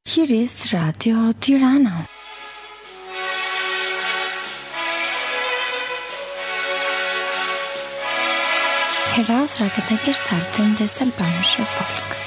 Hier ist Radio Tirana. Herausragende Gestalten des albanischen Volks.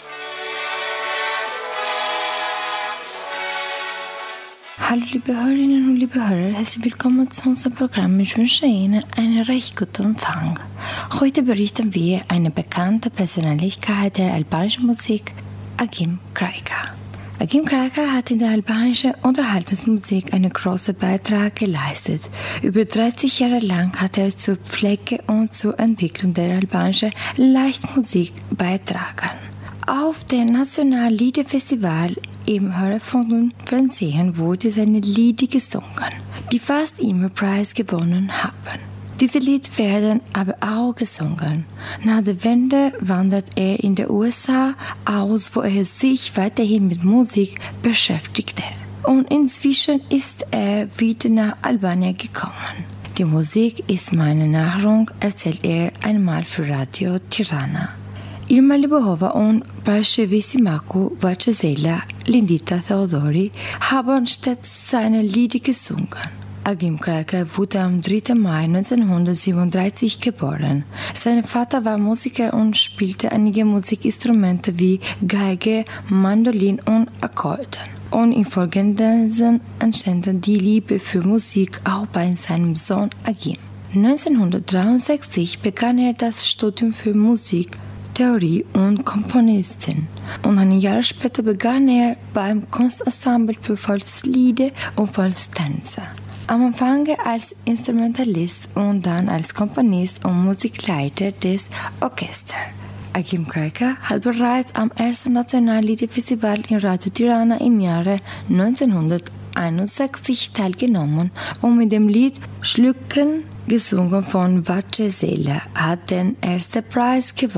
Hallo liebe Hörerinnen und liebe Hörer, herzlich willkommen zu unserem Programm. Ich wünsche Ihnen einen recht guten Empfang. Heute berichten wir eine bekannte Persönlichkeit der albanischen Musik, Agim Krajka. Agim Krajka hat in der albanischen Unterhaltungsmusik einen großen Beitrag geleistet. Über 30 Jahre lang hat er zur Pflege und zur Entwicklung der albanischen Leichtmusik beigetragen. Auf dem Nationalen Liederfestival im Hörfunk und Fernsehen wurde seine Lieder gesungen, die fast immer Preis gewonnen haben. Diese Lieder werden aber auch gesungen. Nach der Wende wandert er in den USA aus, wo er sich weiterhin mit Musik beschäftigte. Und inzwischen ist er wieder nach Albanien gekommen. Die Musik ist meine Nahrung, erzählt er einmal für Radio Tirana. Irma Libovova und Brashevisimaku Vachesela Lindita Theodori haben stets seine Lieder gesungen. Agim Krajka wurde am 3. Mai 1937 geboren. Sein Vater war Musiker und spielte einige Musikinstrumente wie Geige, Mandolin und Akkordeon. Und infolgedessen entstand die Liebe für Musik auch bei seinem Sohn Agim. 1963 begann er das Studium für Musiktheorie und Komponistin. Und ein Jahr später begann er beim Kunstensemble für Volkslieder und Volkstänze. Am Anfang als Instrumentalist und dann als Komponist und Musikleiter des Orchesters. Agim Krajka hat bereits am ersten Nationalen Liederfestival in Radio Tirana im Jahre 1961 teilgenommen und mit dem Lied Schlücken, gesungen von Vachesela, hat den ersten Preis gewonnen.